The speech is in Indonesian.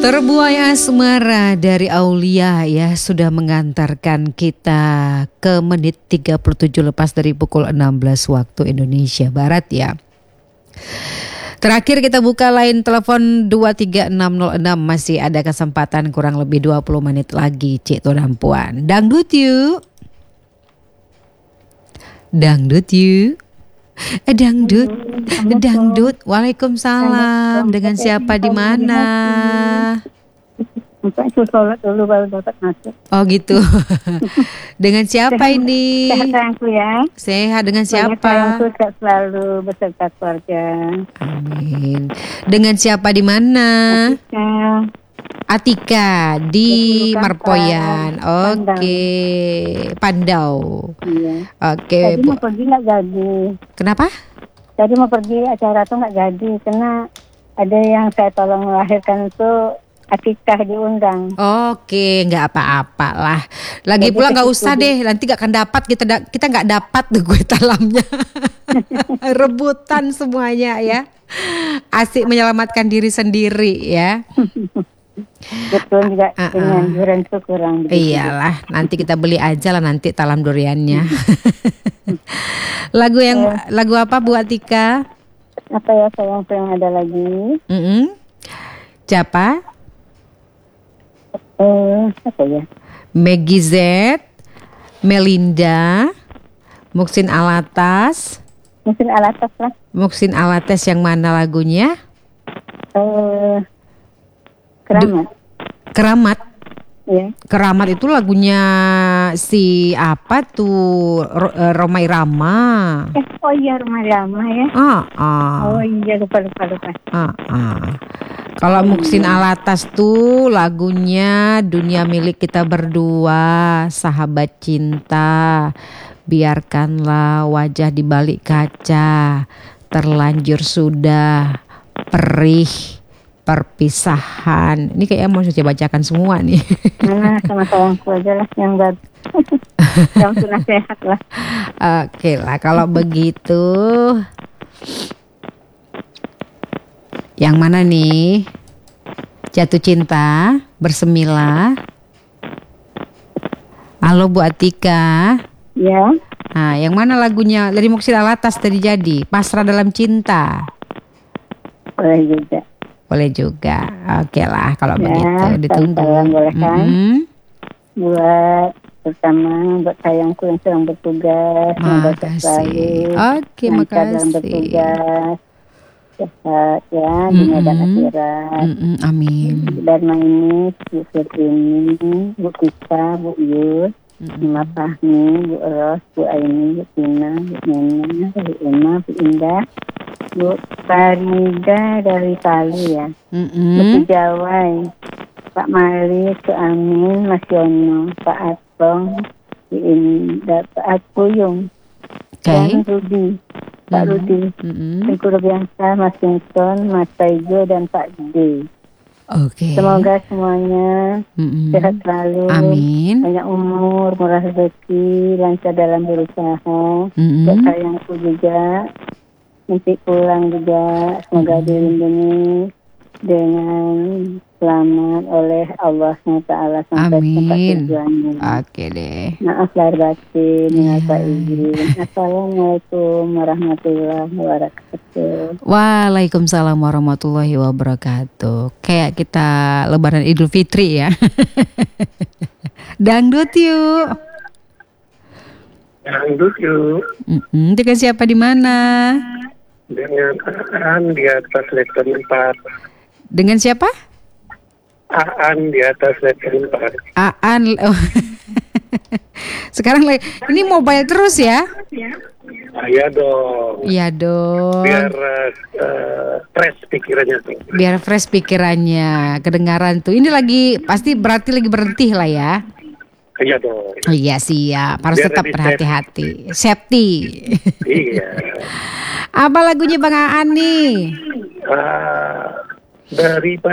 Terbuai asmara dari Aulia ya sudah mengantarkan kita ke menit 37 lepas dari pukul 16 waktu Indonesia Barat ya. Terakhir kita buka line telepon 23606, masih ada kesempatan kurang lebih 20 menit lagi Cik Tuan Puan. Dangdut yuk. Dangdut yuk. Dangdut. Dangdut. Waalaikumsalam. Dengan siapa di mana? Itu sholat dulu baru dapat masuk. Oh gitu. Dengan siapa ini? Sehat sayangku ya. Sehat, dengan siapa? Sayangku sehat selalu beserta keluarga. Amin. Dengan siapa di mana? Atika di Marpoyan. Oke. Pandau. Iya. Oke. Tadi mau pergi nggak jadi. Kenapa? Tadi mau pergi acara tuh nggak jadi karena ada yang saya tolong melahirkan tuh Atika diundang. Oke, nggak apa-apa lah. Lagi pula nggak usah deh, nanti nggak akan dapat, kita nggak dapat tuh gue talamnya. Rebutan semuanya ya. Asik menyelamatkan diri sendiri ya. Betul juga dengan durian itu kurang. Iyalah, nanti kita beli aja lah nanti talam duriannya. Lagu apa Bu Atika? Apa ya sayang ada lagi? Siapa? Apa ya? Meggy Z, Melinda, Muksin Alatas. Muksin Alatas lah. Muksin Alatas yang mana lagunya? Keramat. Keramat. Ya. Keramat itu lagunya si apa tuh? Romai Rama. Oh iya Romai Rama ya. Oh iya lupa. Kalau Muksin Alatas tuh lagunya Dunia Milik Kita Berdua, Sahabat Cinta, Biarkanlah Wajah di Balik Kaca, Terlanjur Sudah, Perih, Perpisahan. Ini kayaknya mau saya bacakan semua nih. Mana sama sayangku aja lah yang baru. Yang sudah sehat lah. Oke lah kalau begitu. Yang mana nih? Jatuh Cinta, Bersemilah. Halo Bu Atika. Ya. Nah, yang mana lagunya dari Muksin Alatas tadi jadi? Pasrah Dalam Cinta. Boleh juga. Boleh juga. Oke lah kalau ya, begitu ditunggu. Boleh kan? Buat terutama buat sayangku yang sedang bertugas. Makasih. Oke, makasih. Sedang bertugas. Sehat ya, dunia dan akhirat. Amin. Dharma ini, Bu Fitrini, Bu Tika, Bu Yus, Mbak Fahmi, Bu Ros, Bu Aini, Bu Tina, Bu Nena, Bu Uma, Bu Indah, Bu Farida dari Palu ya, Bu Jawai, Pak Malik, Bu Amin, Mas Yono, Pak Atong, Bu Indah, Pak Atpuyung, dan Rudi. Pak Rudi, Tengku Rubiansa, Mas Simpson, Mas Taijo, dan Pak D. Oke. Semoga semuanya sehat selalu. Amin. Banyak umur, murah rezeki, lancar dalam berusaha. Buat sayangku juga, nanti pulang juga. Semoga dilindungi dengan selamat oleh Allah SWT sampai tempat tujuannya. Oke deh. Maaf lahir batin, minta izin. Assalamualaikum warahmatullahi wabarakatuh. Waalaikumsalam warahmatullahi wabarakatuh. Kayak kita Lebaran Idul Fitri ya. Dangdut yuk. Dangdut yuk. Dengan siapa di mana? Dengan Aan di atas letter 4. Dengan siapa? Aan di atas letter 4. Aan. Sekarang ini mobile terus ya? Iya dong. Iya dong. Biar fresh pikirannya tuh. Biar fresh pikirannya, kedengaran tuh. Ini berarti lagi berhenti lah ya? Iya dong. Iya siap. Harus Biar tetap berhati-hati. Safety. Iya. Apa lagunya Bang Aan nih? Dari